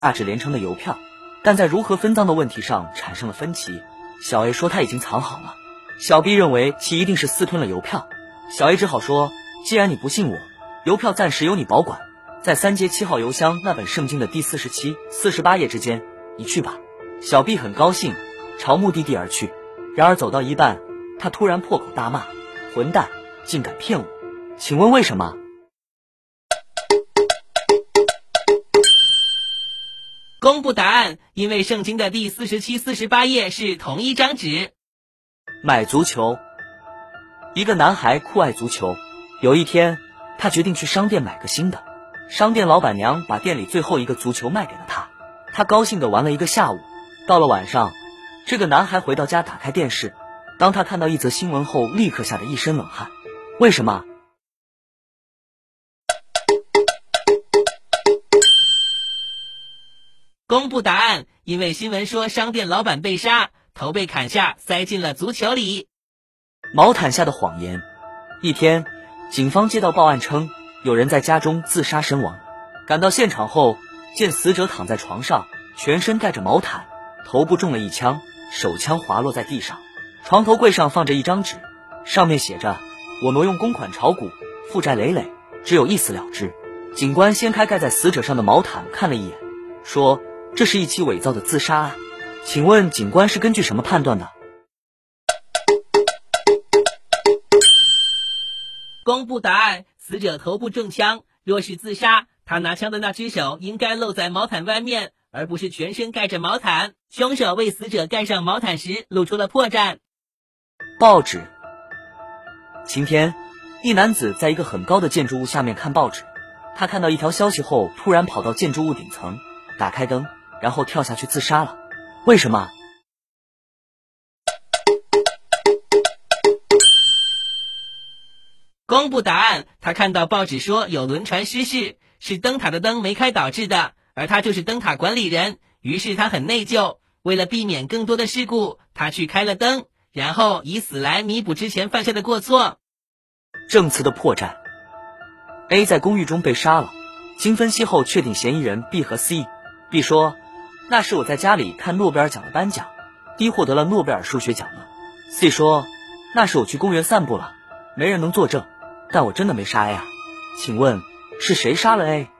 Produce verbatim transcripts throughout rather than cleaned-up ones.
价值连城的邮票，但在如何分赃的问题上产生了分歧。小 A 说他已经藏好了，小 B 认为其一定是私吞了邮票。小 A 只好说，既然你不信我，邮票暂时由你保管，在三街七号邮箱那本圣经的第四十七、四十八页之间，你去吧。小 B 很高兴，朝目的地而去。然而走到一半，他突然破口大骂：混蛋，竟敢骗我！请问为什么？ 公布答案，因为圣经的第四十七、四十八页是同一张纸。 买足球。一个男孩酷爱足球，有一天他决定去商店买个新的。商店老板娘把店里最后一个足球卖给了他，他高兴地玩了一个下午。到了晚上，这个男孩回到家打开电视，当他看到一则新闻后，立刻吓得一身冷汗。为什么？ 公布答案，因为新闻说商店老板被杀，头被砍下，塞进了足球里。 毛毯下的谎言。一天，警方接到报案称有人在家中自杀身亡。赶到现场后，见死者躺在床上，全身盖着毛毯，头部中了一枪，手枪滑落在地上。床头柜上放着一张纸，上面写着：我挪用公款炒股，负债累累，只有一死了之。警官掀开盖在死者上的毛毯看了一眼，说这是一起伪造的自杀案。请问警官是根据什么判断的？ 公布答案，死者头部中枪，若是自杀，他拿枪的那只手应该露在毛毯外面，而不是全身盖着毛毯。凶手为死者盖上毛毯时露出了破绽。 报纸。晴天，一男子在一个很高的建筑物下面看报纸，他看到一条消息后，突然跑到建筑物顶层，打开灯，然后跳下去自杀了。为什么？ 公布答案，他看到报纸说有轮船失事，是灯塔的灯没开导致的，而他就是灯塔管理人，于是他很内疚，为了避免更多的事故，他去开了灯，然后以死来弥补之前犯下的过错。 证词的破绽。 A 在公寓中被杀了，经分析后确定嫌疑人 B 和 C。 B 说，那是我在家里看诺贝尔奖的颁奖， D 获得了诺贝尔数学奖了。 C 说，那是我去公园散步了，没人能作证，但我真的没杀 A 啊。请问是谁杀了 A？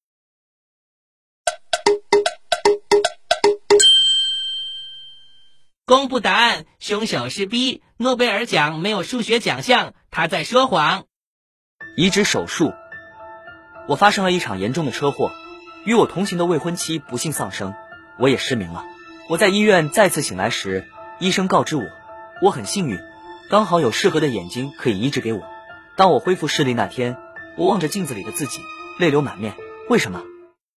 公布答案，凶手是 B， 诺贝尔奖没有数学奖项，他在说谎。 移植手术。我发生了一场严重的车祸，与我同行的未婚妻不幸丧生，我也失明了。我在医院再次醒来时，医生告知我，我很幸运，刚好有适合的眼睛可以移植给我。当我恢复视力那天，我望着镜子里的自己，泪流满面。为什么？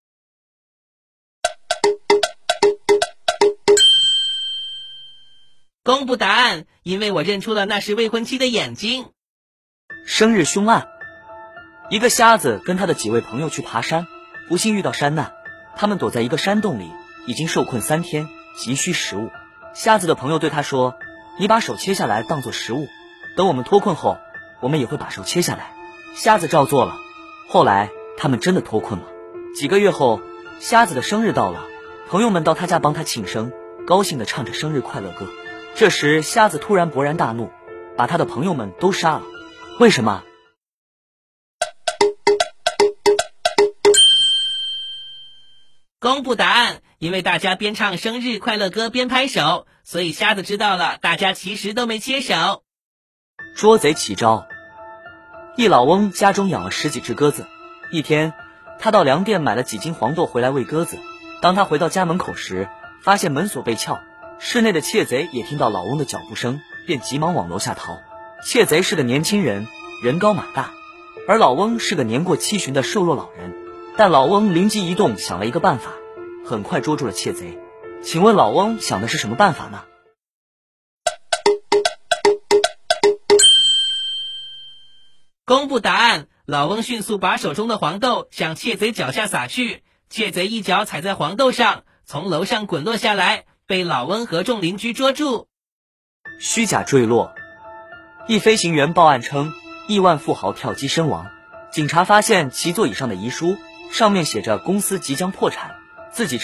公布答案，因为我认出了那是未婚妻的眼睛。 生日凶案。一个瞎子跟他的几位朋友去爬山，不幸遇到山难，他们躲在一个山洞里，已经受困三天，急需食物。瞎子的朋友对他说，你把手切下来当作食物，等我们脱困后，我们也会把手切下来。瞎子照做了，后来他们真的脱困了。几个月后，瞎子的生日到了，朋友们到他家帮他庆生，高兴地唱着生日快乐歌。这时瞎子突然勃然大怒，把他的朋友们都杀了。为什么？ 公布答案，因为大家边唱生日快乐歌边拍手，所以瞎子知道了大家其实都没切手。 捉贼起招。一老翁家中养了十几只鸽子，一天他到粮店买了几斤黄豆回来喂鸽子。当他回到家门口时，发现门锁被撬，室内的窃贼也听到老翁的脚步声，便急忙往楼下逃。窃贼是个年轻人，人高马大，而老翁是个年过七旬的瘦弱老人。但老翁灵机一动，想了一个办法，很快捉住了窃贼。请问老翁想的是什么办法呢？ 公布答案，老翁迅速把手中的黄豆向窃贼脚下撒去，窃贼一脚踩在黄豆上，从楼上滚落下来，被老翁和众邻居捉住。 虚假坠落。一飞行员报案称，亿万富豪跳机身亡，警察发现其座椅上的遗书，上面写着公司即将破产， 自己